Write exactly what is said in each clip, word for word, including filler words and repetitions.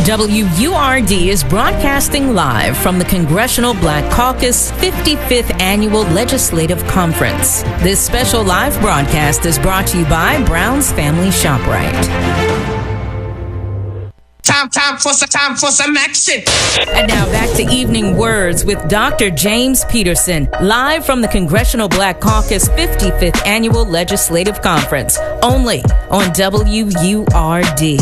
W U R D is broadcasting live from the Congressional Black Caucus fifty-fifth Annual Legislative Conference. This special live broadcast is brought to you by Brown's Family ShopRite. Time, time for some, time for some action. And now back to Evening Words with Doctor James Peterson, live from the Congressional Black Caucus fifty-fifth Annual Legislative Conference, only on W U R D.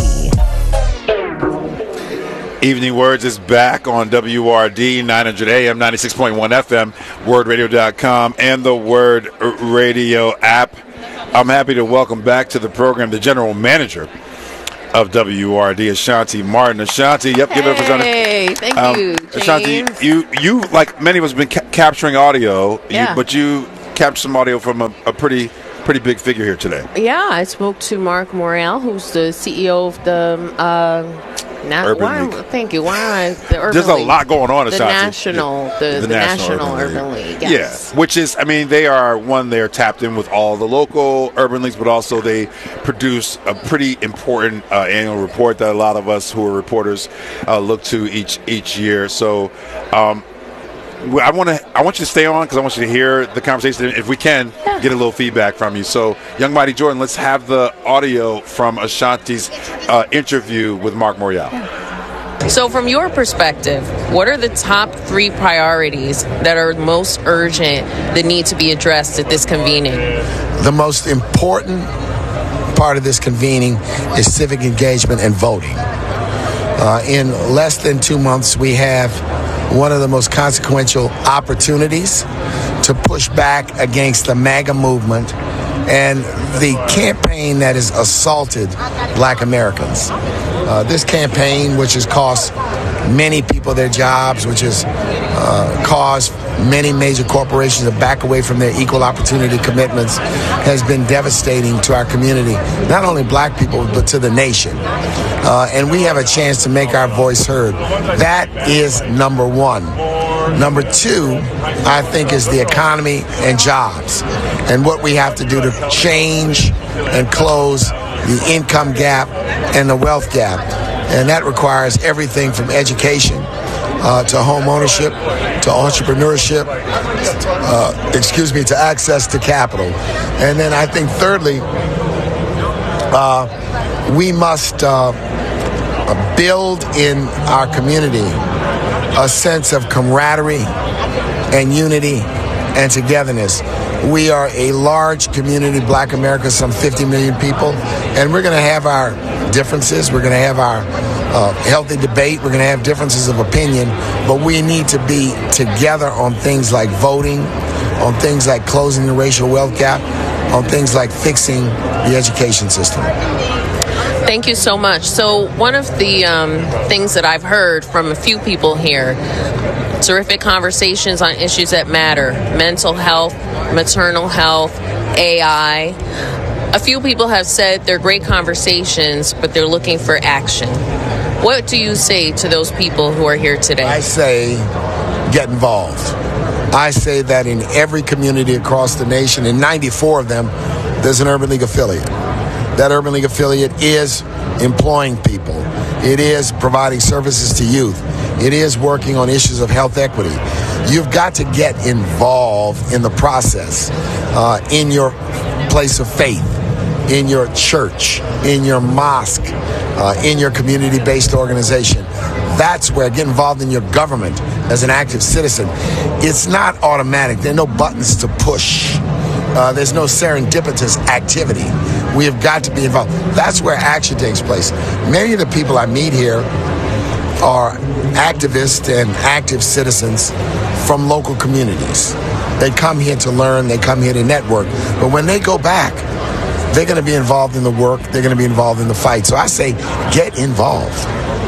Evening Words is back on W U R D, nine hundred A M, ninety-six point one F M, word radio dot com, and the Word Radio app. I'm happy to welcome back to the program the General Manager of W U R D, Ashanti Martin. Ashanti, yep, give it up for Ashanti. Hey, thank um, you, James. Ashanti, you, you, like many of us, have been ca- capturing audio, yeah. you, but you captured some audio from a, a pretty pretty big figure here today. Yeah, I spoke to Mark Morrell, who's the C E O of the uh, na- Urban why, League. Thank you. Why the Urban There's a League. lot going on, The Ashanti. national, the, the, the, National, national Urban, Urban League. League. Yes. Yeah, which is, I mean, they are, one, they're tapped in with all the local urban leagues, but also they produce a pretty important uh, annual report that a lot of us who are reporters uh, look to each each year. So um, I want to, I want you to stay on because I want you to hear the conversation. If we can, yeah. get a little feedback from you. So, Young Mighty Jordan, let's have the audio from Ashanti's uh, interview with Mark Morrell. Yeah. So from your perspective, what are the top three priorities that are most urgent that need to be addressed at this convening? The most important part of this convening is civic engagement and voting. Uh, in less than two months, we have one of the most consequential opportunities to push back against the MAGA movement and the campaign that has assaulted black Americans. Uh, this campaign, which has cost many people their jobs, which has uh, caused many major corporations to back away from their equal opportunity commitments, has been devastating to our community, not only black people, but to the nation. Uh, and we have a chance to make our voice heard. That is number one. Number two, I think, is the economy and jobs, and what we have to do to change and close the income gap and the wealth gap. And that requires everything from education uh, to home ownership, to entrepreneurship, uh, excuse me, to access to capital. And then I think thirdly, uh, we must uh, build in our community a sense of camaraderie and unity and togetherness. We are a large community, Black America, some fifty million people, and we're going to have our differences. We're going to have our uh, healthy debate. We're going to have differences of opinion, but we need to be together on things like voting, on things like closing the racial wealth gap, on things like fixing the education system. Thank you so much. So one of the um, things that I've heard from a few people here, terrific conversations on issues that matter, mental health, maternal health, A I. A few people have said they're great conversations, but they're looking for action. What do you say to those people who are here today? I say get involved. I say that in every community across the nation, in ninety-four of them, there's an Urban League affiliate. That Urban League affiliate is employing people. It is providing services to youth. It is working on issues of health equity. You've got to get involved in the process, uh, in your place of faith, in your church, in your mosque, uh, in your community-based organization. That's where, get involved in your government as an active citizen. It's not automatic. There are no buttons to push. Uh, there's no serendipitous activity. We have got to be involved. That's where action takes place. Many of the people I meet here are activists and active citizens from local communities. They come here to learn. They come here to network. But when they go back, they're going to be involved in the work. They're going to be involved in the fight. So I say, get involved.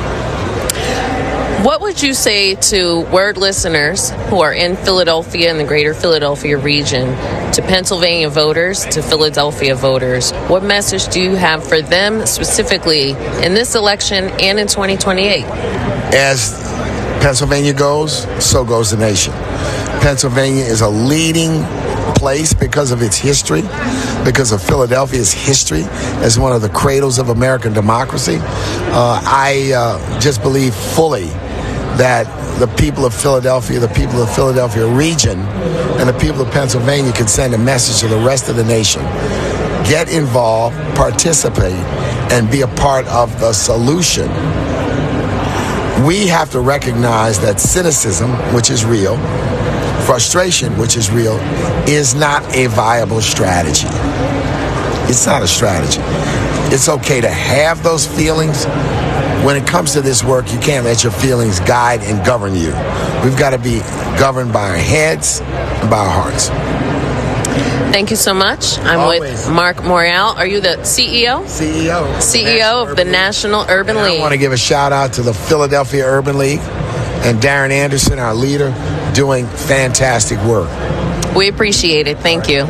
What would you say to Word listeners who are in Philadelphia and the greater Philadelphia region, to Pennsylvania voters, to Philadelphia voters? What message do you have for them specifically in this election and in twenty twenty-eight? As Pennsylvania goes, so goes the nation. Pennsylvania is a leading place because of its history, because of Philadelphia's history as one of the cradles of American democracy. Uh, I uh, just believe fully that the people of Philadelphia, the people of the Philadelphia region, and the people of Pennsylvania can send a message to the rest of the nation. Get involved, participate, and be a part of the solution. We have to recognize that cynicism, which is real, frustration, which is real, is not a viable strategy. It's not a strategy. It's okay to have those feelings. When it comes to this work, you can't let your feelings guide and govern you. We've got to be governed by our heads and by our hearts. Thank you so much. I'm Always. with Mark Morial. Are you the C E O? C E O. C E O of the National Urban And League. I want to give a shout out to the Philadelphia Urban League and Darren Anderson, our leader, doing fantastic work. We appreciate it. Thank you.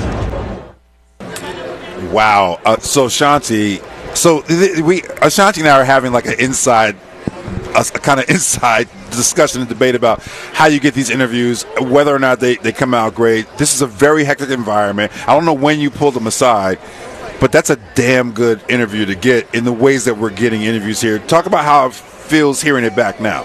Wow. Uh, so Shanti, so th- we Ashanti and I are having like an inside, a, a kind of inside discussion and debate about how you get these interviews, whether or not they, they come out great. This is a very hectic environment. I don't know when you pull them aside, but that's a damn good interview to get in the ways that we're getting interviews here. Talk about how it feels hearing it back now.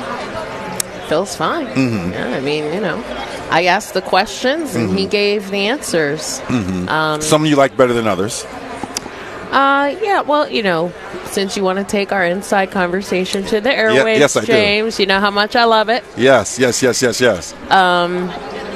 Feels fine. Mm-hmm. Yeah, I mean, you know, I asked the questions and Mm-hmm. he gave the answers. Mm-hmm. Um, Some you like better than others. Uh, yeah, well, you know, since you want to take our inside conversation to the airwaves, yes, I do. James, you know how much I love it. Yes, yes, yes, yes, yes. Um,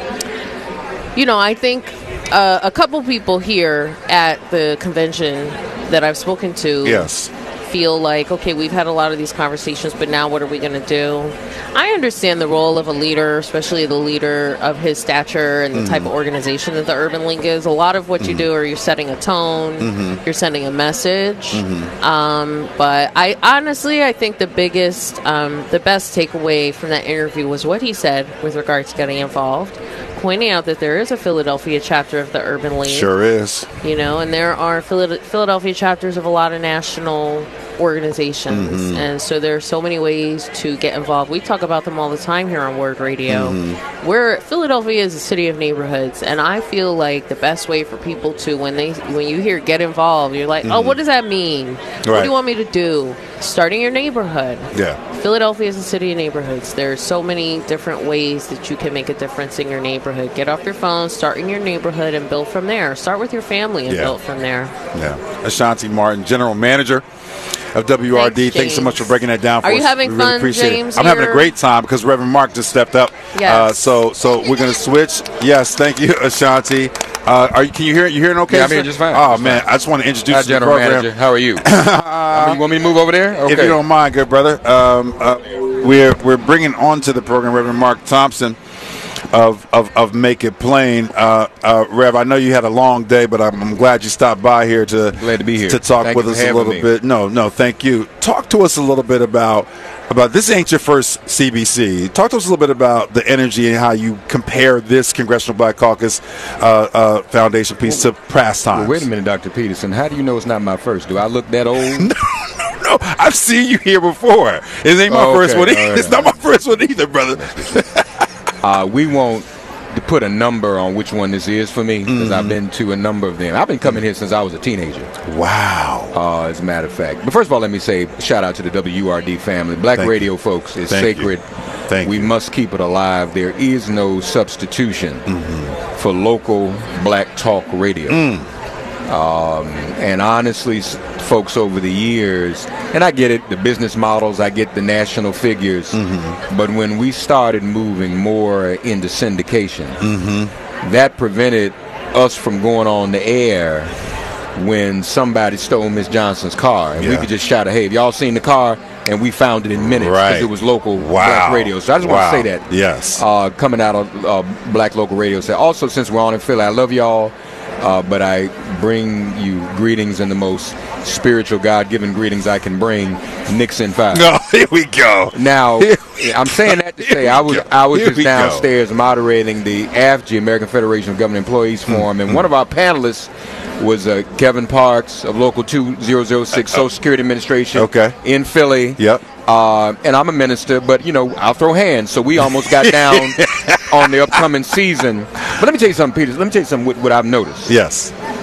you know, I think uh, a couple people here at the convention that I've spoken to Yes. feel like, okay, we've had a lot of these conversations, but now what are we going to do? I understand the role of a leader, especially the leader of his stature and the Mm-hmm. type of organization that the Urban League is. A lot of what you Mm-hmm. do are you're setting a tone, Mhm. you're sending a message. Mm-hmm. Um, but I honestly, I think the biggest, um, the best takeaway from that interview was what he said with regards to getting involved, pointing out that there is a Philadelphia chapter of the Urban League. Sure is. You know, and there are Phila- Philadelphia chapters of a lot of national organizations. Mhm. And so there are so many ways to get involved. We talk about them all the time here on Word Radio. Mhm. Where Philadelphia is a city of neighborhoods, and I feel like the best way for people to, when they when you hear get involved, you're like, oh, Mhm. what does that mean? What Right. do you want me to do? Start in your neighborhood. Yeah. Philadelphia is a city of neighborhoods. There's so many different ways that you can make a difference in your neighborhood. Get off your phone, start in your neighborhood, and build from there. Start with your family and Yeah. build from there. Yeah. Ashanti Martin, General Manager of W R D. Thanks, Thanks so much for breaking that down for Are us. you having We really fun, appreciate James, it. I'm having a here? great time because Reverend Mark just stepped up. Yes. Uh, so so we're going to switch. Yes, thank you, Ashanti. Uh, are you, can you hear it? You hearing okay? Yeah, I'm sir? hearing just fine. Oh, Just man. fine. I just want to introduce Hi, you to the General program. Manager. How are you? I mean, you want me to move over there? Okay. If you don't mind, good brother. Um, uh, we're we're bringing on to the program Reverend Mark Thompson of of, of Make It Plain. Uh, uh, Rev, I know you had a long day, but I'm, I'm glad you stopped by here to Glad to be here. to talk Thank with you us for a having little me. bit. No, no, thank you. Talk to us a little bit about about this. Ain't your first C B C. Talk to us a little bit about the energy and how you compare this Congressional Black Caucus uh, uh, Foundation piece to past times. Well, wait a minute, Doctor Peterson. How do you know it's not my first? Do I look that old? No, no, I've seen you here before. It ain't my Oh, first okay. one. Either. All right. It's not my first one either, brother. uh, we won't put a number on which one this is for me because Mm-hmm. I've been to a number of them. I've been coming here since I was a teenager. Wow. Uh, as a matter of fact. But first of all, let me say shout out to the W R D family. Black Thank radio you. folks is Thank sacred. you. Thank we you. must keep it alive. There is no substitution Mm-hmm. for local black talk radio. Mm. Um, and honestly, s- folks over the years, and I get it, the business models, I get the national figures, Mm-hmm. but when we started moving more into syndication, Mm-hmm. that prevented us from going on the air when somebody stole Miss Johnson's car. And we Yeah. could just shout, hey, have y'all seen the car? And we found it in minutes because Right. it was local Wow. black radio. So I just Wow. want to say that. Yes. Uh, coming out of uh, black local radio. So also, since we're on in Philly, I love y'all. Uh, but I bring you greetings in the most spiritual, God-given greetings I can bring. Nixon five. No, here we go. Now, Here- I'm saying that to Here say we I was go. I was Here just we go. downstairs moderating the A F G, American Federation of Government Employees Forum, and one of our panelists was uh, Kevin Parks of Local two thousand six Social Security Administration Okay. in Philly. Yep. Uh, and I'm a minister, but, you know, I'll throw hands. So we almost got down on the upcoming season. But let me tell you something, Peter. Let me tell you something what, what I've noticed. Yes.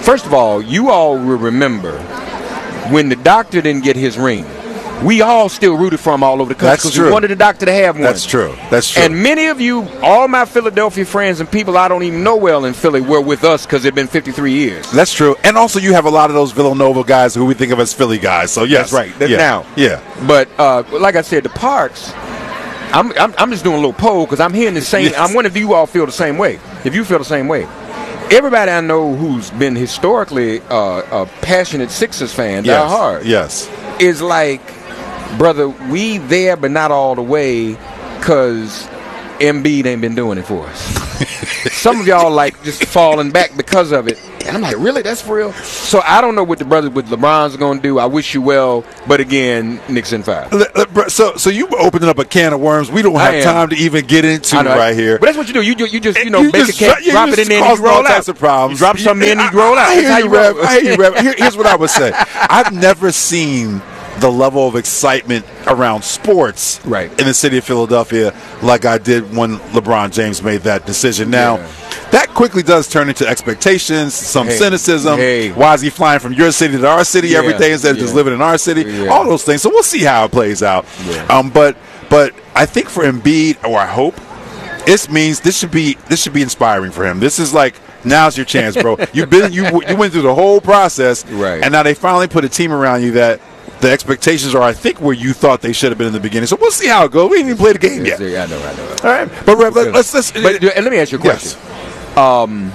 First of all, you all will remember when the doctor didn't get his ring. We all still rooted for him all over the country because we wanted the doctor to have one. That's true. That's true. And many of you, all my Philadelphia friends and people I don't even know well in Philly were with us because it's been fifty-three years. That's true. And also you have a lot of those Villanova guys who we think of as Philly guys. So, yes. That's right. That's yeah. Now. Yeah. But uh, like I said, the Parks, I'm, I'm, I'm just doing a little poll because I'm hearing the same. Yes. I'm wondering if you all feel the same way. If you feel the same way. Everybody I know who's been historically uh, a passionate Sixers fan, Yes. die hard, Yes. is like, brother, we there but not all the way because Embiid ain't been doing it for us. Some of y'all like just falling back because of it. And I'm like, really? That's for real? So I don't know what the brothers with LeBron's going to do. I wish you well. But again, Knicks in five. So so you opening up a can of worms we don't have time to even get into right here. But that's what you do. You, you just, you know, you bake just, a cake, you drop it in there, and you roll out. Of problems. You drop something in, and you roll out. I, I, That's hear how you, you Rev. I hear you, Rev. Here, here's what I would say. I've never seen the level of excitement around sports right. in the city of Philadelphia like I did when LeBron James made that decision. Now, yeah. that quickly does turn into expectations, some hey. cynicism. Hey. Why is he flying from your city to our city yeah. every day instead of yeah. just living in our city? Yeah. All those things. So we'll see how it plays out. Yeah. Um, but but I think for Embiid, or I hope, this means this should be this should be inspiring for him. This is like, now's your chance, bro. You've been you you went through the whole process, right. and now they finally put a team around you that the expectations are, I think, where you thought they should have been in the beginning. So we'll see how it goes. We didn't even play the game yet. Yeah, I know, I know. All right, but Rev, let's let's. But uh, let me ask you a question. Yes. Um,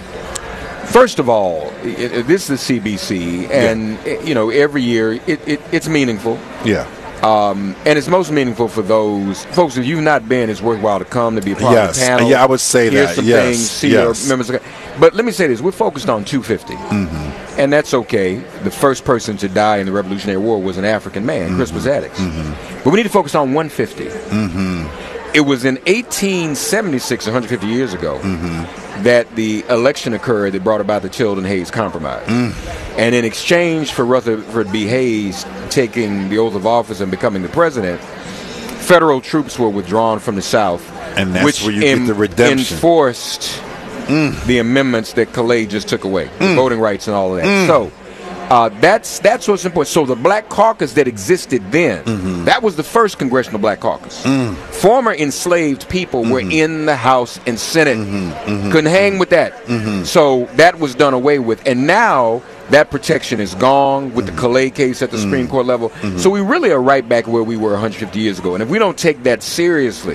first of all, it, it, this is C B C, and yeah. it, you know, every year it, it it's meaningful. Yeah. Um, and it's most meaningful for those folks. If you've not been, it's worthwhile to come to be a part yes. of the panel. Yeah, I would say hear that. some yes. things, see yes. your members. But let me say this: we're focused on two fifty, mm-hmm. and that's okay. The first person to die in the Revolutionary War was an African man, mm-hmm. Crispus Attucks. Mm-hmm. But we need to focus on one fifty. Mm-hmm. It was in eighteen seventy-six, one hundred fifty years ago, mm-hmm. that the election occurred that brought about the Tilden-Hayes Compromise. Mm. And in exchange for Rutherford B. Hayes taking the oath of office and becoming the president, federal troops were withdrawn from the South, and that's which where you em- get the redemption. enforced mm. the amendments that Calais just took away, mm. the voting rights and all of that. Mm. So uh, that's that's what's important. So the Black Caucus that existed then, mm-hmm. that was the first Congressional Black Caucus. Mm. Former enslaved people mm-hmm. were in the House and Senate. Mm-hmm. Mm-hmm. Couldn't hang with that. Mm-hmm. So that was done away with. And now that protection is gone with mm-hmm. the Calais case at the mm-hmm. Supreme Court level. Mm-hmm. So we really are right back where we were one hundred fifty years ago. And if we don't take that seriously,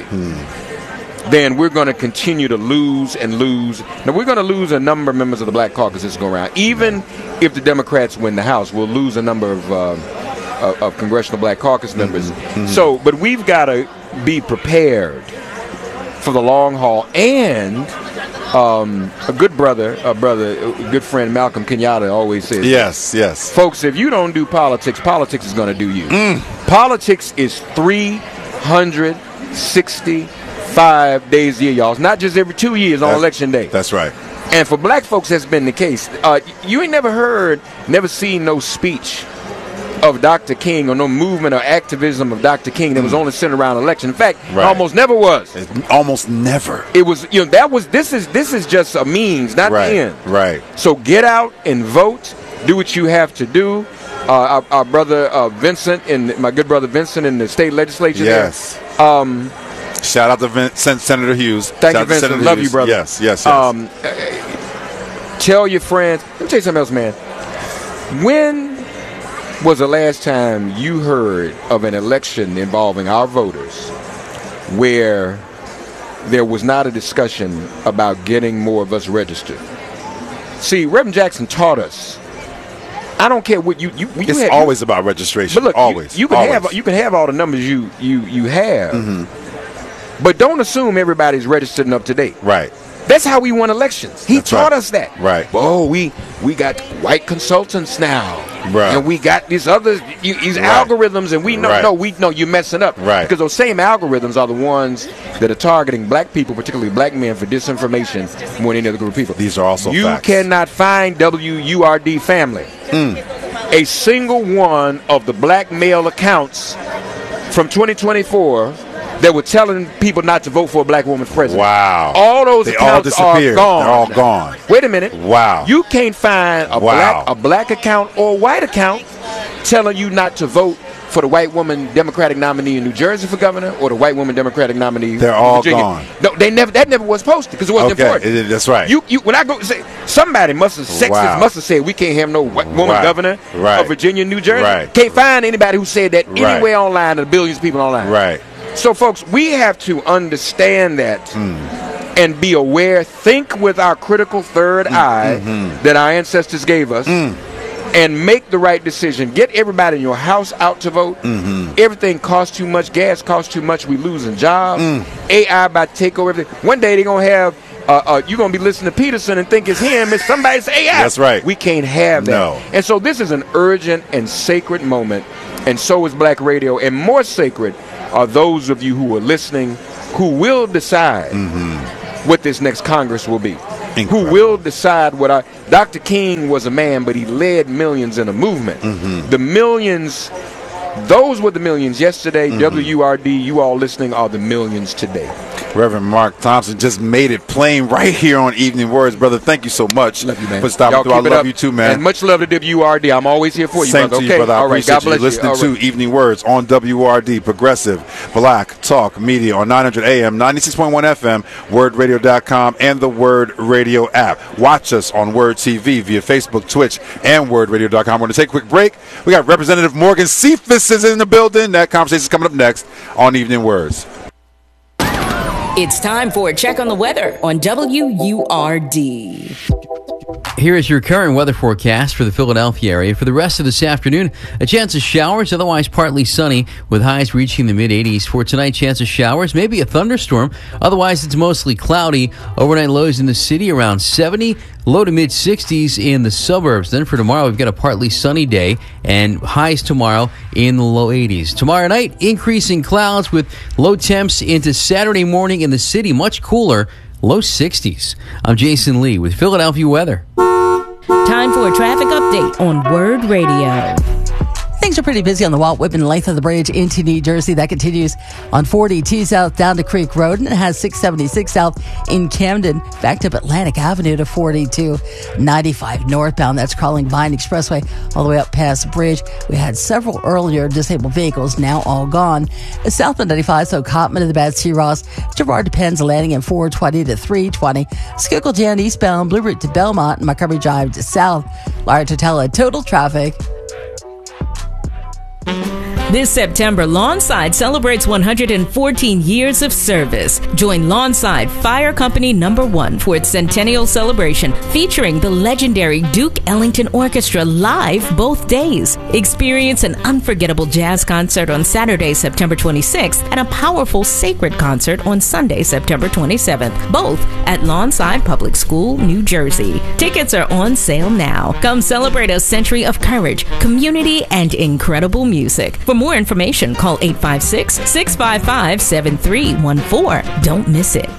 mm. then we're going to continue to lose and lose. Now, we're going to lose a number of members of the Black Caucus this go around. Even if the Democrats win the House, we'll lose a number of uh, of, of Congressional Black Caucus members. Mm-hmm. So, but we've got to be prepared for the long haul. And um, a good brother, a brother, a good friend, Malcolm Kenyatta, always says, yes, yes. folks, if you don't do politics, politics is going to do you. Mm. Politics is three hundred sixty-five days a year, y'all. It's not just every two years on that's, election day. That's right. And for black folks, that's been the case. Uh, you ain't never heard, never seen no speech of Doctor King or no movement or activism of Doctor King that was only centered around election. In fact, right. almost never was. It's almost never. It was, you know, that was, this is, this is just a means, not right. the end. Right. So get out and vote. Do what you have to do. Uh, our, our brother uh, Vincent, and my good brother Vincent in the state legislature. Yes. There. Um, Shout out to Vin- Sen- Senator Hughes. Thank Shout you, Vincent. Senator Love Hughes. you, brother. Yes, yes, yes. Um, tell your friends. Let me tell you something else, man. When was the last time you heard of an election involving our voters where there was not a discussion about getting more of us registered? See, Reverend Jackson taught us. I don't care what you you. you it's had, always about registration. But look, always. You, you can always. have you can have all the numbers you you you have, mm-hmm. but don't assume everybody's registered and up to date. Right. That's how we won elections. He That's taught right. us that. Right. Oh, we we got white consultants now, right. and we got these other these right. algorithms, and we know right. no, we know you're messing up, right? Because those same algorithms are the ones that are targeting black people, particularly black men, for disinformation more than any other group of people. These are also you facts. cannot find W U R D family. Mm. A single one of the black male accounts from twenty twenty-four that were telling people not to vote for a black woman for president. Wow. All those they all accounts disappeared. are gone. They're all gone. Wait a minute. Wow. You can't find a Wow. black a black account or a white account telling you not to vote for the white woman Democratic nominee in New Jersey for governor or the white woman Democratic nominee They're in all Virginia. gone. No, they never. That never was posted because it wasn't Okay, important. it- that's right. You, you. When I go say somebody must have sexist Wow. must have said we can't have no white woman Right. governor Right. of Virginia and New Jersey. Right. Can't find anybody who said that Right. anywhere online. The billions of people online. Right. So, folks, we have to understand that Hmm. and be aware. Think with our critical third eye mm-hmm. that our ancestors gave us. Mm. And make the right decision. Get everybody in your house out to vote. Mm-hmm. Everything costs too much. Gas costs too much. We losing jobs. Mm. A I about to take over everything. One day they're going to have, uh, uh, you're going to be listening to Peterson and think it's him. It's somebody's A I. That's right. We can't have that. No. And so this is an urgent and sacred moment. And so is Black Radio. And more sacred are those of you who are listening who will decide Mm-hmm. what this next Congress will be. Incredible. Who will decide what I... Doctor King was a man, but he led millions in a movement. Mm-hmm. The millions, those were the millions yesterday. Mm-hmm. W U R D, you all listening, are the millions today. Reverend Mark Thompson just made it plain right here on Evening Words. Brother, thank you so much Love you, man. for stopping Y'all through. I keep it love up. you too, man. And much love to W U R D. I'm always here for you, Same brother. to you, Okay? brother. I All right. appreciate God bless you listening All right. to Evening Words on W R D, Progressive Black Talk Media on nine hundred A M, ninety-six point one F M, word radio dot com, and the Word Radio app. Watch us on Word T V via Facebook, Twitch, and word radio dot com. We're going to take a quick break. We got Representative Morgan Cephas is in the building. That conversation is coming up next on Evening Words. It's time for a check on the weather on W U R D. Here is your current weather forecast for the Philadelphia area. For the rest of this afternoon, a chance of showers, otherwise partly sunny, with highs reaching the mid-eighties. For tonight, chance of showers, maybe a thunderstorm. Otherwise, it's mostly cloudy. Overnight lows in the city around seventy, low to mid-sixties in the suburbs. Then for tomorrow, we've got a partly sunny day and highs tomorrow in the low eighties. Tomorrow night, increasing clouds with low temps into Saturday morning in the city, much cooler. Low sixties. I'm Jason Lee with Philadelphia weather. Time for a traffic update on Word Radio. Things are pretty busy on the Walt Whitman length of the bridge into New Jersey. That continues on forty-two south down to Creek Road, and it has six seventy-six south in Camden, backed up Atlantic Avenue to forty-two. ninety-five northbound, that's crawling Vine Expressway all the way up past the bridge. We had several earlier disabled vehicles, now all gone. Southbound ninety-five, so Cotman to the Bad Sea Ross, Girard Depends landing at four twenty to three twenty. Schuylkill Jan eastbound, Blue Route to Belmont, and Montgomery Drive to South. Larry Totella, total traffic. This September, Lawnside celebrates one hundred fourteen years of service. Join Lawnside Fire Company Number One for its centennial celebration, featuring the legendary Duke Ellington Orchestra live both days. Experience an unforgettable jazz concert on Saturday, September twenty-sixth, and a powerful sacred concert on Sunday, September twenty-seventh, both at Lawnside Public School, New Jersey. Tickets are on sale now. Come celebrate a century of courage, community, and incredible music. For more information, call eight five six, six five five, seven three one four. Don't miss it.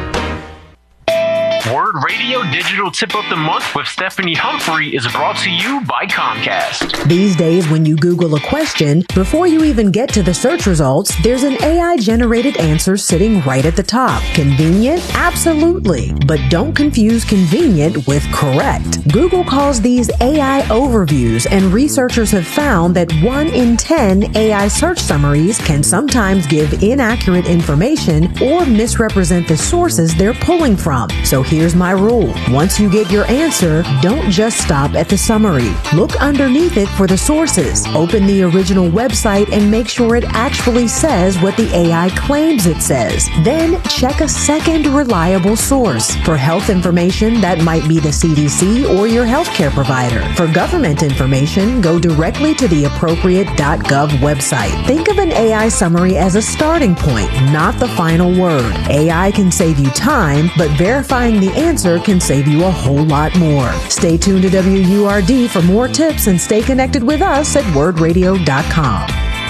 Word Radio Digital Tip of the Month with Stephanie Humphrey is brought to you by Comcast. These days, when you Google a question, before you even get to the search results, there's an A I-generated answer sitting right at the top. Convenient? Absolutely. But don't confuse convenient with correct. Google calls these A I overviews, and researchers have found that one in ten A I search summaries can sometimes give inaccurate information or misrepresent the sources they're pulling from. So here's my rule. Once you get your answer, don't just stop at the summary. Look underneath it for the sources. Open the original website and make sure it actually says what the A I claims it says. Then check a second reliable source. For health information, that might be the C D C or your healthcare provider. For government information, go directly to the appropriate .gov website. Think of an A I summary as a starting point, not the final word. A I can save you time, but verifying the answer can save you a whole lot more. Stay tuned to W U R D for more tips and stay connected with us at word radio dot com.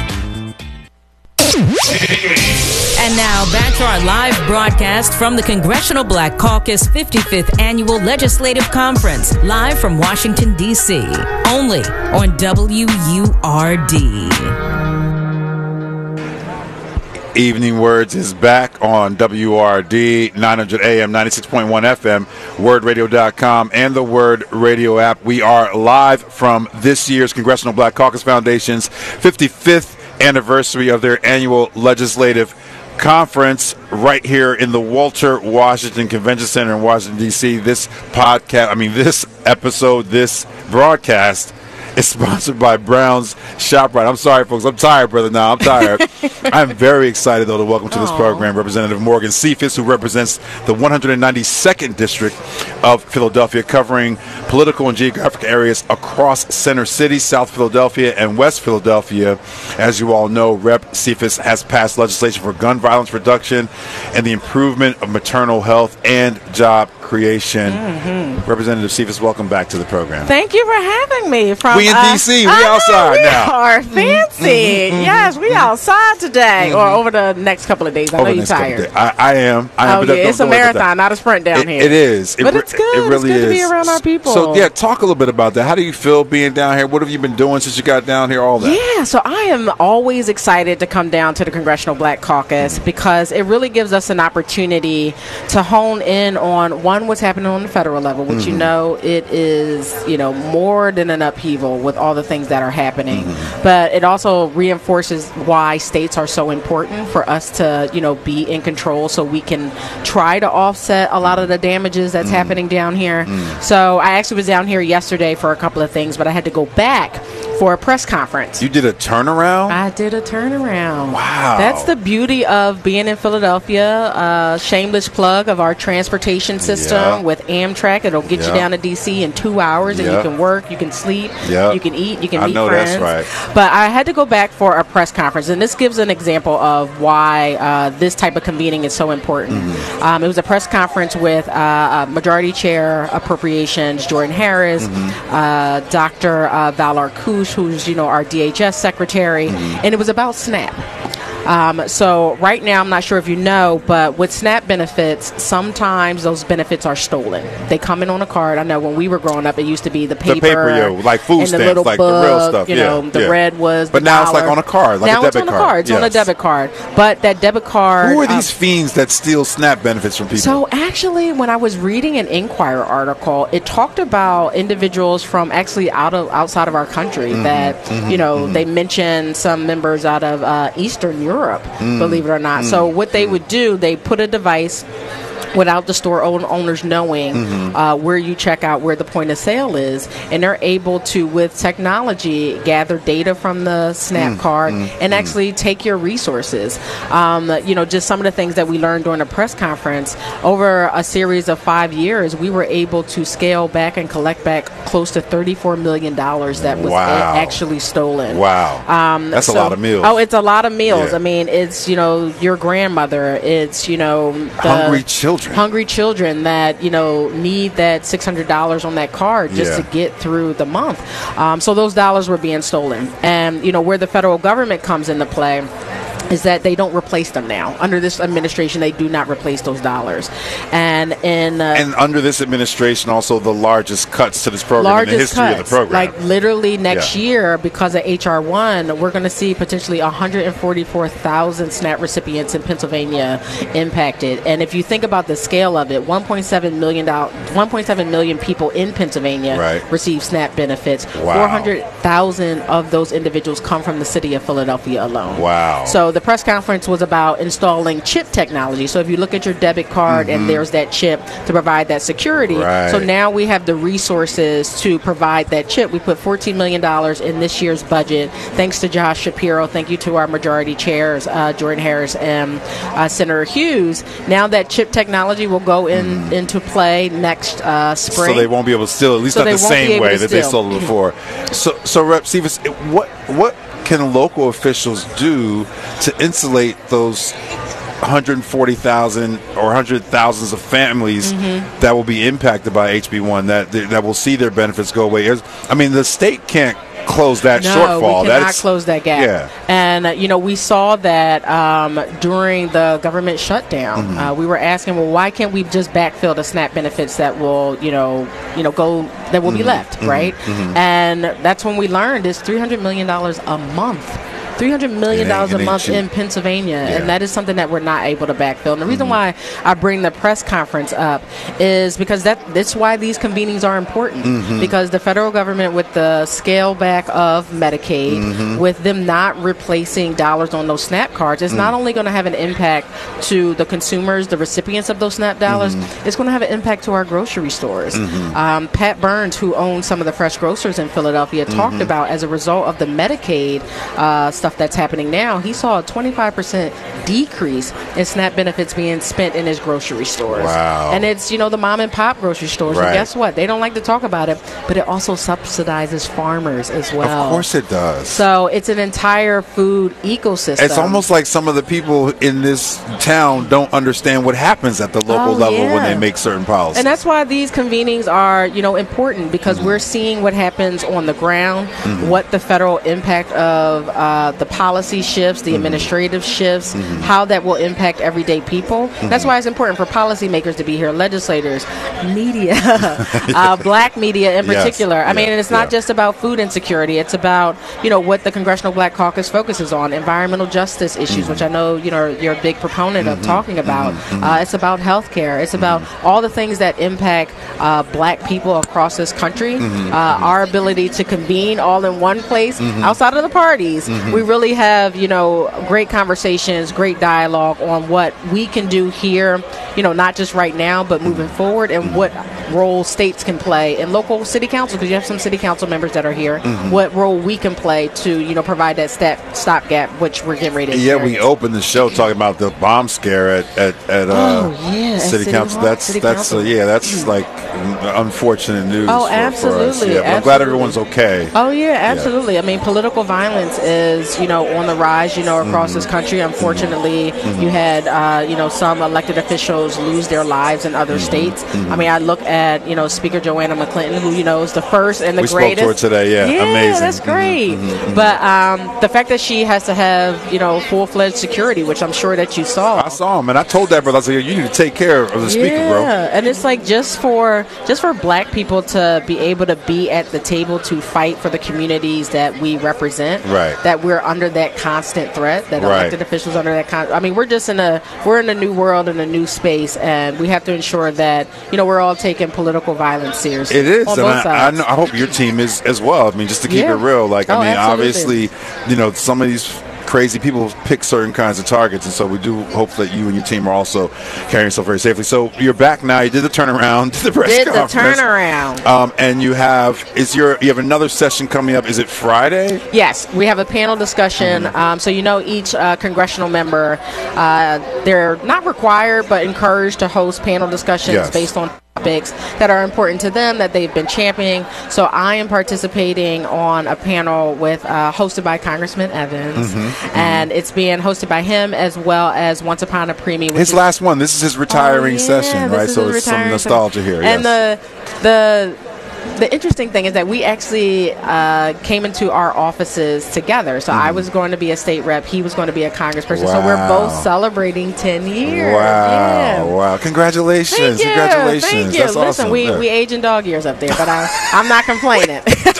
And now back to our live broadcast from the Congressional Black Caucus fifty-fifth Annual Legislative Conference, live from Washington, D C, only on W U R D. Evening Words is back on W R D nine hundred A M, ninety-six point one F M, word radio dot com, and the Word Radio app. We are live from this year's Congressional Black Caucus Foundation's fifty-fifth anniversary of their annual legislative conference right here in the Walter Washington Convention Center in Washington, D C. This podcast, I mean, this episode, this broadcast is sponsored by Brown's ShopRite. I'm sorry, folks. I'm tired, brother. Now I'm tired. I'm very excited, though, to welcome to this Aww. program Representative Morgan Cephas, who represents the one hundred ninety-second District of Philadelphia, covering political and geographic areas across Center City, South Philadelphia, and West Philadelphia. As you all know, Representative Cephas has passed legislation for gun violence reduction and the improvement of maternal health and job creation. Mm-hmm. Representative Cephas, welcome back to the program. Thank you for having me. From we in uh, D C. We I outside know, we now. We are fancy. Mm-hmm, yes, we outside today, mm-hmm. or over the next couple of days. I over know you're tired. I, I am. I am. Oh, yeah, it's a marathon, not a sprint down it, here. It is. It, but it's good. It really it's good is. to be around our people. So, yeah, talk a little bit about that. How do you feel being down here? What have you been doing since you got down here? All that. Yeah, so I am always excited to come down to the Congressional Black Caucus mm-hmm. because it really gives us an opportunity to hone in on, one, what's happening on the federal level, which mm-hmm. you know it is, you know, more than an upheaval with all the things that are happening. Mm-hmm. But it also reinforces why states are so important for us to, you know, be in control so we can try to offset a lot of the damages that's mm-hmm. happening down here. Mm-hmm. So I actually was down here yesterday for a couple of things, but I had to go back for a press conference. You did a turnaround? I did a turnaround. Wow. That's the beauty of being in Philadelphia. Uh, shameless plug of our transportation system yeah. with Amtrak. It'll get yeah. you down to D C in two hours and yeah. you can work, you can sleep, yeah. you can eat, you can I meet know friends. That's right. But I had to go back for a press conference, and this gives an example of why uh, this type of convening is so important. Mm-hmm. Um, it was a press conference with uh, Majority Chair Appropriations Jordan Harris, mm-hmm. uh, Doctor Uh, Val Arkush, who's, you know, our D H S secretary, mm-hmm. and it was about SNAP. Um, so right now, I'm not sure if you know, but with SNAP benefits, sometimes those benefits are stolen. They come in on a card. I know when we were growing up, it used to be the paper, the paper, yo, like food and stamps, the little like book, the real stuff. You yeah, know, the yeah. red was. But the now dollar. it's like on a card, like now a debit it's on card. a card. It's yes. on a debit card. But that debit card. Who are these um, fiends that steal SNAP benefits from people? So actually, when I was reading an Inquirer article, it talked about individuals from actually out of outside of our country mm-hmm. that mm-hmm. you know mm-hmm. they mentioned some members out of uh, Eastern Europe, mm-hmm. believe it or not. Mm-hmm. So what they would do, they put a device without the store owners knowing mm-hmm. uh, where you check out, where the point of sale is, and they're able to, with technology, gather data from the SNAP mm-hmm. card mm-hmm. and actually take your resources. Um, you know, just some of the things that we learned during a press conference. Over a series of five years, we were able to scale back and collect back close to thirty-four million dollars that was wow. a- actually stolen. Wow. Um, That's so, a lot of meals. Oh, it's a lot of meals. Yeah. I mean, it's, you know, your grandmother. It's, you know, the hungry children. Hungry children that, you know, need that six hundred dollars on that card just yeah. to get through the month. Um, so those dollars were being stolen. And, you know, where the federal government comes into play is that they don't replace them now. Under this administration, they do not replace those dollars. And in uh, and under this administration, also the largest cuts to this program in the history cuts, of the program. Like literally next yeah. year, because of H R one, we're going to see potentially one hundred forty-four thousand SNAP recipients in Pennsylvania impacted. And if you think about the scale of it, one point seven million one point seven million people in Pennsylvania right. receive SNAP benefits. Wow. four hundred thousand of those individuals come from the city of Philadelphia alone. Wow. So the press conference was about installing chip technology. So if you look at your debit card mm-hmm. and there's that chip to provide that security. Right. So now we have the resources to provide that chip. We put fourteen million dollars in this year's budget. Thanks to Josh Shapiro. Thank you to our majority chairs, uh, Jordan Harris and uh, Senator Hughes. Now that chip technology will go in mm. into play next uh, spring. So they won't be able to steal, at least so not the same way that steal. they stole it before. so, so Rep Cephas, what what can local officials do to insulate those one hundred forty thousand or hundred thousands of families mm-hmm. that will be impacted by H B one, that that will see their benefits go away? I mean, the state can't close that no, shortfall. we cannot That's, close that gap. Yeah. And, uh, you know, we saw that um, during the government shutdown. Mm-hmm. Uh, we were asking, well, why can't we just backfill the SNAP benefits that will, you know, you know, go, that will mm-hmm. be left, mm-hmm. right? Mm-hmm. And that's when we learned it's three hundred million dollars a month three hundred million dollars It ain't- a it ain't month cheap. in Pennsylvania, Yeah. and that is something that we're not able to backfill. And the reason Mm-hmm. why I bring the press conference up is because that that's why these convenings are important. Mhm. Because the federal government, with the scale back of Medicaid, Mhm. with them not replacing dollars on those SNAP cards, it's Mm. not only going to have an impact to the consumers, the recipients of those SNAP dollars, Mhm. it's going to have an impact to our grocery stores. Mhm. Um, Pat Burns, who owns some of the fresh grocers in Philadelphia, talked Mhm. about, as a result of the Medicaid uh, stuff that's happening now, he saw a twenty-five percent decrease in SNAP benefits being spent in his grocery stores. Wow. And it's, you know, the mom and pop grocery stores. Right. And guess what? They don't like to talk about it, but it also subsidizes farmers as well. Of course it does. So it's an entire food ecosystem. It's almost like some of the people in this town don't understand what happens at the local Oh, level when yeah. they make certain policies. And that's why these convenings are, you know, important, because we're seeing what happens on the ground, Mhm. what the federal impact of uh, the policy shifts, the administrative shifts, how that will impact everyday people. That's why it's important for policymakers to be here, legislators, media, uh, black media in Yes. particular. I mean, Yeah. and it's not just about food insecurity. It's about, you know, what the Congressional Black Caucus focuses on, environmental justice issues, which I know, you know, you're a big proponent of talking about. Uh, it's about health care. It's about all the things that impact uh, black people across this country. Mhm. Uh, our ability to convene all in one place Mhm. outside of the parties. Mhm. We really have, you know, great conversations, great dialogue on what we can do here, you know, not just right now, but moving forward, and what role states can play, and local city council, because you have some city council members that are here, Mhm. what role we can play to, you know, provide that step, stopgap, which we're getting ready to Yeah, experience. we opened the show talking about the bomb scare at at, at uh, Oh, yeah, at city, City council. Hall- That's City that's uh, Council. yeah, that's like unfortunate news. Oh, for, For us. absolutely, Yeah, but I'm glad absolutely. everyone's okay. Oh yeah, absolutely. I mean, political violence is, you know, on the rise, you know, across this country. Unfortunately, you had, uh, you know, some elected officials lose their lives in other states. I mean, I look at, you know, Speaker Joanna McClinton, who, you know, is the first and the We spoke greatest. to her today, yeah, yeah, amazing. that's great. Mhm, mhm, mhm. But um, the fact that she has to have, you know, full fledged security, which I'm sure that you saw. I saw him, and I told that brother, I said, you need to take care of the speaker, yeah, bro. and it's like just for just for black people to be able to be at the table to fight for the communities that we represent. Right. That we're under that constant threat. That Right. elected officials under that. Con- I mean, we're just in a we're in a new world, in a new space, and we have to ensure that, you know, we're all taking political violence seriously. It is, on and both I, I, sides. know, I hope your team is as well. I mean, just to keep Yeah. it real, like Oh, I mean, absolutely. obviously, you know, some of these crazy people pick certain kinds of targets, and so we do hope that you and your team are also carrying yourself very safely. So you're back now. You did the turnaround, did the press Did the conference. turnaround. Um, and you have is your you have another session coming up. Is it Friday? Yes, we have a panel discussion. Um, so, you know, each uh, congressional member, uh, they're not required but encouraged to host panel discussions Yes. based on topics that are important to them, that they've been championing. So I am participating on a panel with uh, hosted by Congressman Evans, Mhm, and it's being hosted by him as well as Once Upon a Preemie. which His is- last one. This is his retiring Oh, yeah, session, this right? is So his it's some retiring nostalgia session. here. And yes. the the the interesting thing is that we actually uh, came into our offices together. So I was going to be a state rep. He was going to be a congressperson. So we're Wow. both celebrating ten years. Wow! Yeah. Wow! Congratulations! Thank you. Congratulations! Thank you. That's Listen, awesome. we, Yeah. we age in dog years up there, but I, I'm not complaining.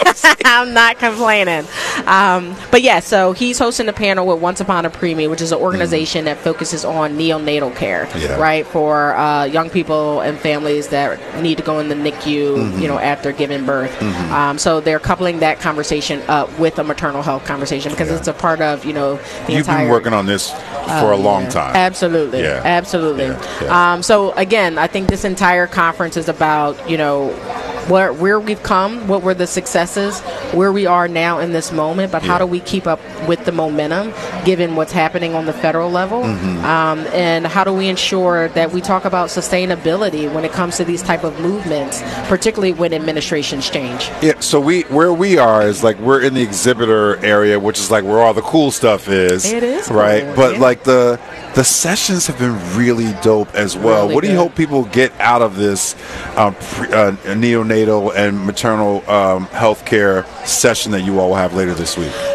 I'm not complaining. Um, but yeah, so he's hosting a panel with Once Upon a Preemie, which is an organization that focuses on neonatal care, Yeah. right, for uh, young people and families that need to go in the N I C U, Mhm. you know, after giving birth. Mhm. Um, so they're coupling that conversation up with a maternal health conversation because it's a part of, you know, the You've entire been working on this for a Oh, long yeah. time. Absolutely. Yeah. Absolutely. yeah. Um, so again, I think this entire conference is about, you know, where where we've come, what were the successes, where we are now in this moment, but how Yeah. do we keep up with the momentum given what's happening on the federal level, Mhm. um, and how do we ensure that we talk about sustainability when it comes to these type of movements, particularly when administrations change. Yeah, so we where we are is like we're in the exhibitor area, which is like where all the cool stuff is. It is cool, right, but yeah. like the the sessions have been really dope as well. Really what do you good. hope people get out of this um, pre, uh, neonatal and maternal um, health care session that you all will have later this week? I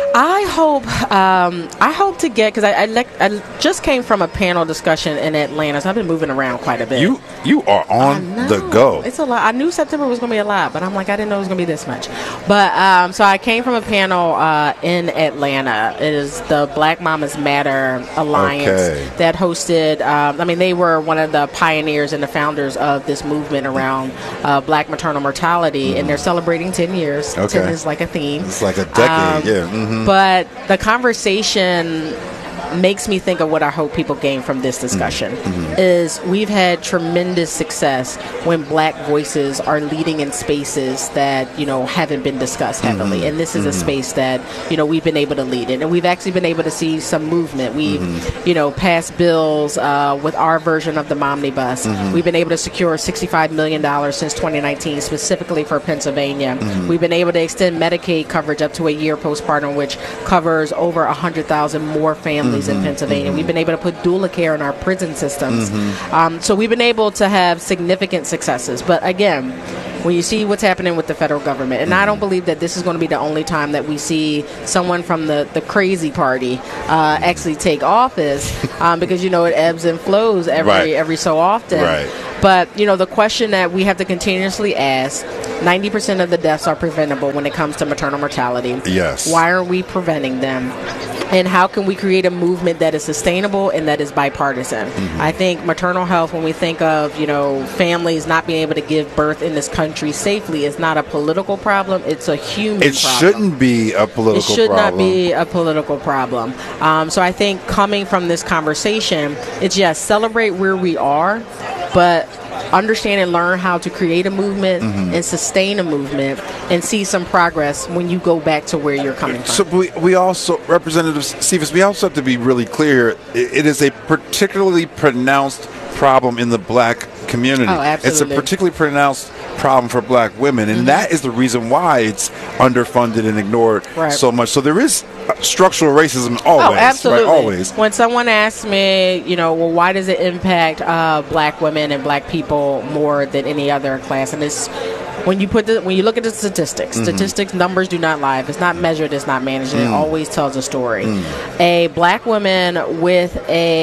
hope um, I hope to get, because I, I, le- I just came from a panel discussion in Atlanta, so I've been moving around quite a bit. You you are on the go. It's a lot. I knew September was going to be a lot, but I'm like, I didn't know it was going to be this much. But um, so I came from a panel uh, in Atlanta. It is the Black Mamas Matter Alliance Okay. that hosted. Um, I mean, they were one of the pioneers and the founders of this movement around uh, Black maternal mortality, mm. and they're celebrating ten years. Okay. ten is like a theme. It's like a decade. Um, yeah. Mm-hmm. But the conversation makes me think of what I hope people gain from this discussion mm-hmm. is we've had tremendous success when black voices are leading in spaces that, you know, haven't been discussed heavily. Mm-hmm. And this is mm-hmm. a space that, you know, we've been able to lead in. And we've actually been able to see some movement. We've, mm-hmm. you know, passed bills uh, with our version of the Momnibus. Mm-hmm. We've been able to secure sixty-five million dollars since twenty nineteen, specifically for Pennsylvania. Mm-hmm. We've been able to extend Medicaid coverage up to a year postpartum, which covers over one hundred thousand more families in Pennsylvania. Mm-hmm. We've been able to put doula care in our prison systems. Mm-hmm. Um, so we've been able to have significant successes. But again, when you see what's happening with the federal government, and mm-hmm. I don't believe that this is going to be the only time that we see someone from the, the crazy party uh, actually take office, um, because, you know, it ebbs and flows every right. every so often. Right. But, you know, the question that we have to continuously ask, ninety percent of the deaths are preventable when it comes to maternal mortality. Yes. Why are we preventing them? And how can we create a movement that is sustainable and that is bipartisan? Mm-hmm. I think maternal health, when we think of, you know, families not being able to give birth in this country safely, is not a political problem. It's a human it problem. It shouldn't be a political problem. It should problem. not be a political problem. Um, so I think coming from this conversation, it's, yes, celebrate where we are, but understand and learn how to create a movement mm-hmm. and sustain a movement and see some progress when you go back to where you're coming from. So we, we also, Representative Cephas, we also have to be really clear. It, it is a particularly pronounced problem in the black community. Oh, absolutely. It's a particularly pronounced problem for black women, and mm-hmm. that is the reason why it's underfunded and ignored right. so much. So there is structural racism always. Oh, absolutely. Right? Always. When someone asks me, you know, well, why does it impact uh, black women and black people more than any other class? And it's when you put the when you look at the statistics, mm-hmm. statistics numbers do not lie. If it's not measured, it's not managed. Mm. It always tells a story. Mm. A black woman with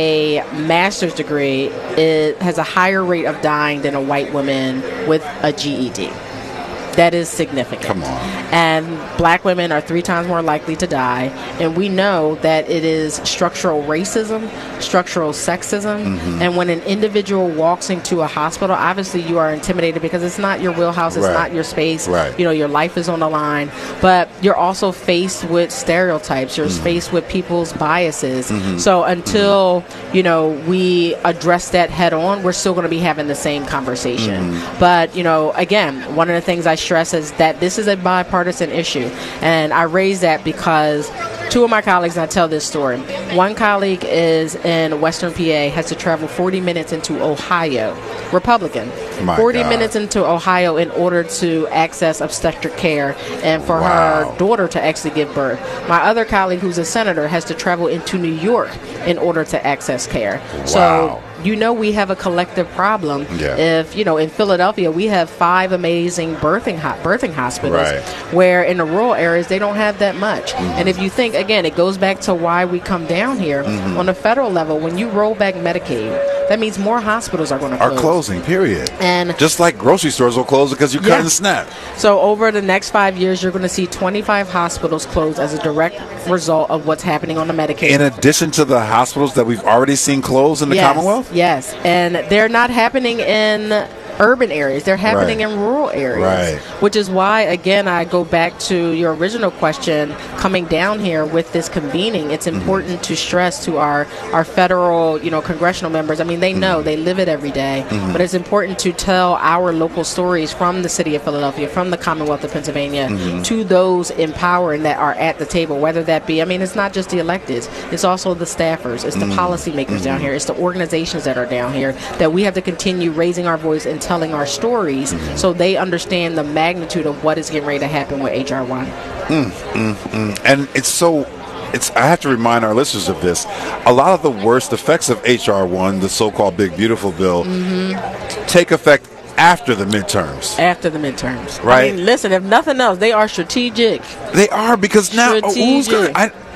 a master's degree it has a higher rate of dying than a white woman with a G E D. That is significant. Come on. And black women are three times more likely to die. And we know that it is structural racism, structural sexism. Mm-hmm. And when an individual walks into a hospital, obviously you are intimidated because it's not your wheelhouse, it's right. not your space. Right. You know, your life is on the line. But you're also faced with stereotypes. You're mm-hmm. faced with people's biases. Mm-hmm. So until, mm-hmm. you know, we address that head on, we're still going to be having the same conversation. Mm-hmm. But, you know, again, one of the things I stress is that this is a bipartisan issue. And I raise that because two of my colleagues, and I tell this story. One colleague is in Western P A, has to travel forty minutes into Ohio, Republican, My forty God. minutes into Ohio in order to access obstetric care and for Wow. her daughter to actually give birth. My other colleague, who's a senator, has to travel into New York in order to access care. Wow. So, you know, we have a collective problem. Yeah. If, you know, in Philadelphia, we have five amazing birthing ho- birthing hospitals Right. where in the rural areas, they don't have that much. Mm-hmm. And if you think, again, it goes back to why we come down here. Mm-hmm. On the federal level, when you roll back Medicaid, that means more hospitals are going to Are close. closing, period. And just like grocery stores will close because you Yeah. cut and snap. So over the next five years, you're going to see twenty-five hospitals close as a direct result of what's happening on the Medicaid. In addition to the hospitals that we've already seen close in the yes, Commonwealth? Yes, and they're not happening in urban areas. They're happening Right. in rural areas. Right. Which is why, again, I go back to your original question, coming down here with this convening, it's important mm-hmm. to stress to our, our federal, you know, congressional members. I mean, they know, mm-hmm. they live it every day, mm-hmm. but it's important to tell our local stories from the city of Philadelphia, from the Commonwealth of Pennsylvania, mm-hmm. to those in power and that are at the table, whether that be, I mean, it's not just the electeds, it's also the staffers, it's the mm-hmm. policymakers mm-hmm. down here, it's the organizations that are down here, that we have to continue raising our voice and telling our stories mm-hmm. so they understand the magnitude of what is getting ready to happen with H R one. Mm, mm, mm. And it's so, it's. I have to remind our listeners of this. A lot of the worst effects of H R one, the so-called Big Beautiful Bill, mm-hmm. take effect after the midterms. After the midterms. Right. I mean, listen, if nothing else, they are strategic. They are, because now strategic. who's going to...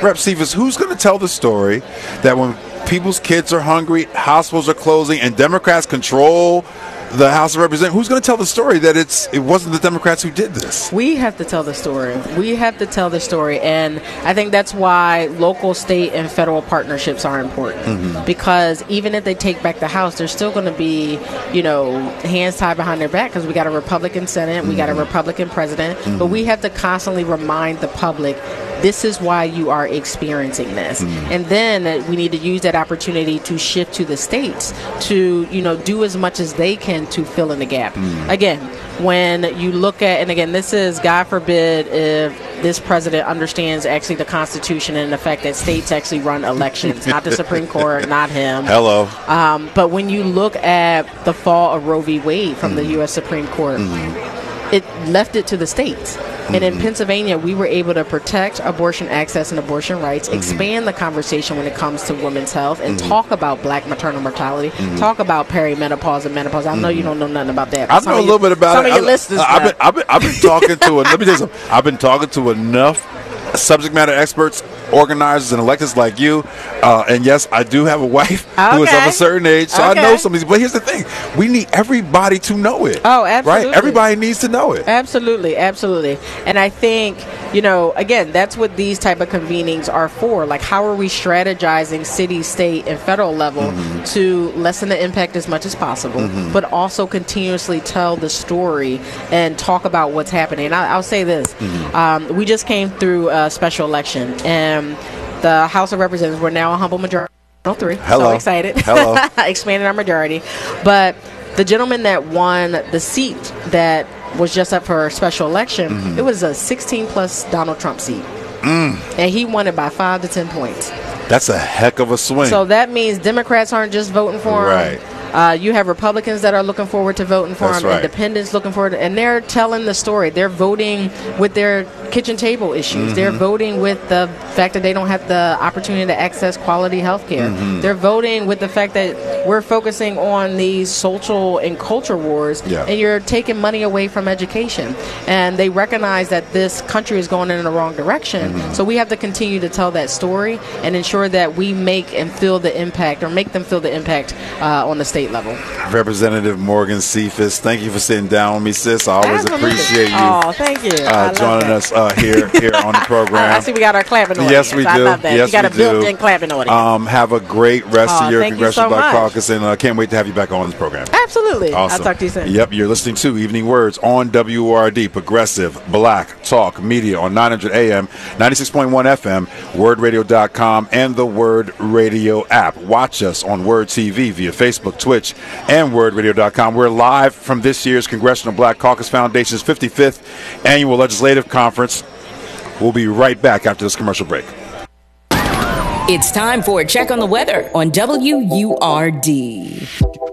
Representative Cephas, who's going to tell the story that when people's kids are hungry, hospitals are closing, and Democrats control the House of Representatives, who's going to tell the story that it's it wasn't the Democrats who did this? We have to tell the story. We have to tell the story, and I think that's why local, state, and federal partnerships are important. Mm-hmm. Because even if they take back the House, there's still going to be, you know, hands tied behind their back because we got a Republican Senate, mm-hmm. we got a Republican president, mm-hmm. but we have to constantly remind the public this is why you are experiencing this. Mm-hmm. And then uh, we need to use that opportunity to shift to the states to, you know, do as much as they can to fill in the gap. Mm-hmm. Again, when you look at, and again, this is, God forbid, if this president understands actually the Constitution and the fact that states actually run elections, not the Supreme Court, not him. Hello. Um, but when you look at the fall of Roe v. Wade from mm-hmm. the U S Supreme Court, mm-hmm. it left it to the states. And in Pennsylvania, we were able to protect abortion access and abortion rights, mm-hmm. expand the conversation when it comes to women's health, and mm-hmm. talk about black maternal mortality, mm-hmm. talk about perimenopause and menopause. I know mm-hmm. you don't know nothing about that. I know a little bit about some it. Some of your listeners I've been, I've, been, I've been talking to, let me tell you something. I've been talking to enough subject matter experts, organizers, and electeds like you. Uh, and yes, I do have a wife okay. who is of a certain age, so okay. I know some of these. But here's the thing: we need everybody to know it. Oh, absolutely. Right? Everybody needs to know it. Absolutely, absolutely. And I think, you know, again, that's what these type of convenings are for. Like, how are we strategizing city, state, and federal level mm-hmm. to lessen the impact as much as possible, mm-hmm. but also continuously tell the story and talk about what's happening. And I, I'll say this: mm-hmm. um, we just came through a special election, and the House of Representatives, we're now a humble majority. Oh, three. Hello. So excited. Hello. Expanding our majority. But the gentleman that won the seat that was just up for a special election, mm-hmm. it was a sixteen plus Donald Trump seat. Mm. And he won it by five to ten points. That's a heck of a swing. So that means Democrats aren't just voting for right. him. Uh, you have Republicans that are looking forward to voting for That's him, right. Independents looking forward to, and they're telling the story. They're voting with their kitchen table issues. Mm-hmm. They're voting with the fact that they don't have the opportunity to access quality health care. Mm-hmm. They're voting with the fact that we're focusing on these social and culture wars, yeah. and you're taking money away from education. And they recognize that this country is going in the wrong direction. Mm-hmm. So we have to continue to tell that story and ensure that we make and feel the impact, or make them feel the impact uh, on the state level. Representative Morgan Cephas, thank you for sitting down with me, sis. I always Absolutely. appreciate you. Oh, thank you. Uh, joining us uh, here here on the program. I see we got our clapping audience. Yes, we do. I love that. Yes, you got we a built-in clapping audience. Um, have a great rest oh, of your thank Congressional you so Black much. Caucus, and uh, can't wait to have you back on this program. Absolutely. Awesome. I'll talk to you soon. Yep, you're listening to Evening Words on W O R D, Progressive Black Talk Media on nine hundred A M, ninety-six point one F M, word radio dot com, and the Word Radio app. Watch us on Word T V via Facebook, Twitch, and word radio dot com. We're live from this year's Congressional Black Caucus Foundation's fifty-fifth Annual Legislative Conference. We'll be right back after this commercial break. It's time for a check on the weather on W U R D.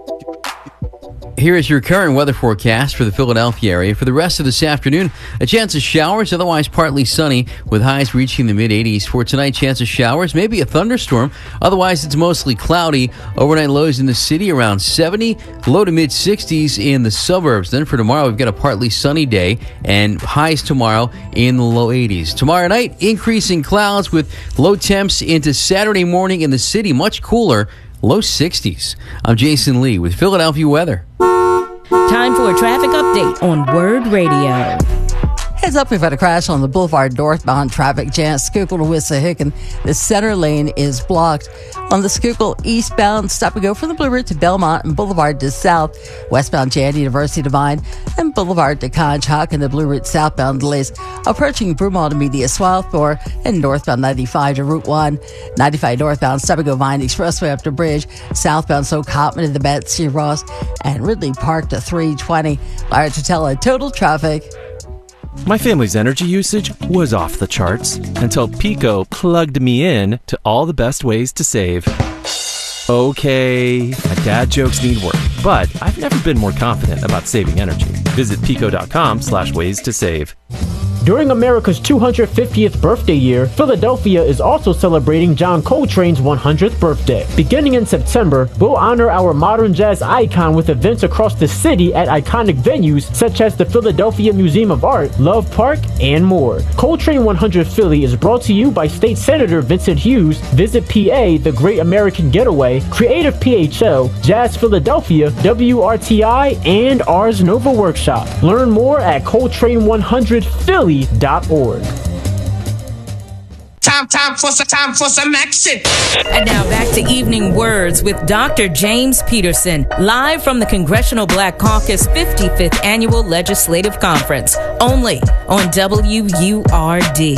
Here is your current weather forecast for the Philadelphia area. For the rest of this afternoon, a chance of showers, otherwise partly sunny, with highs reaching the mid-eighties. For tonight, chance of showers, maybe a thunderstorm. Otherwise, it's mostly cloudy. Overnight lows in the city around seventy, low to mid-sixties in the suburbs. Then for tomorrow, we've got a partly sunny day, and highs tomorrow in the low eighties. Tomorrow night, increasing clouds with low temps into Saturday morning in the city, much cooler, low sixties. I'm Jason Lee with Philadelphia weather. Time for a traffic update on Word Radio. Heads up, we've had a crash on the Boulevard northbound traffic jam, Schuylkill to Wissahickon. The center lane is blocked. On the Schuylkill eastbound, stop and go from the Blue Route to Belmont and Boulevard to South. Westbound Jan University to Vine and Boulevard to Conshohock, and the Blue Route southbound delays approaching Broomall to Media Swarthmore, and northbound ninety-five to Route one. ninety-five northbound, stop and go Vine Expressway up to Bridge. Southbound Soak Hopman to the Betsy Ross and Ridley Park to three twenty. Larry Tutela, total traffic. My family's energy usage was off the charts until Pico plugged me in to all the best ways to save. Okay, my dad jokes need work, but I've never been more confident about saving energy. Visit pico dot com slash ways to save. During America's two hundred fiftieth birthday year, Philadelphia is also celebrating John Coltrane's one hundredth birthday. Beginning in September, we'll honor our modern jazz icon with events across the city at iconic venues such as the Philadelphia Museum of Art, Love Park, and more. Coltrane one hundred Philly is brought to you by State Senator Vincent Hughes, Visit P A, The Great American Getaway, Creative P H L, Jazz Philadelphia, W R T I, and Ars Nova Workshop. Learn more at Coltrane one hundred Philly dot org. Time, time for some, time for some action. And now back to Evening Words with Doctor James Peterson, live from the Congressional Black Caucus fifty-fifth Annual Legislative Conference, only on W U R D.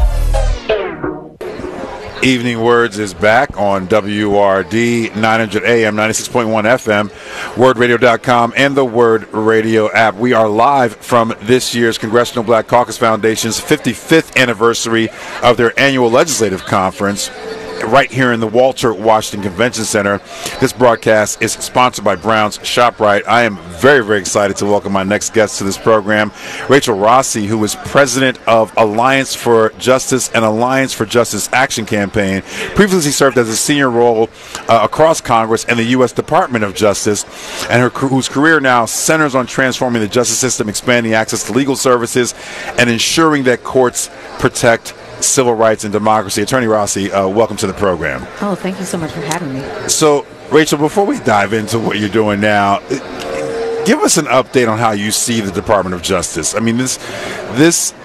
Evening Words is back on W U R D, nine hundred A M, ninety-six point one F M, word radio dot com, and the Word Radio app. We are live from this year's Congressional Black Caucus Foundation's fifty-fifth anniversary of their annual legislative conference, right here in the Walter Washington Convention Center. This broadcast is sponsored by Brown's ShopRite. I am very, very excited to welcome my next guest to this program, Rachel Rossi, who is president of Alliance for Justice and Alliance for Justice Action Campaign. Previously served as a senior role uh, across Congress and the U S Department of Justice, and her, whose career now centers on transforming the justice system, expanding access to legal services, and ensuring that courts protect civil rights and democracy. Attorney Rossi, uh, welcome to the program. Oh, thank you so much for having me. So, Rachel, before we dive into what you're doing now, give us an update on how you see the Department of Justice. I mean, this this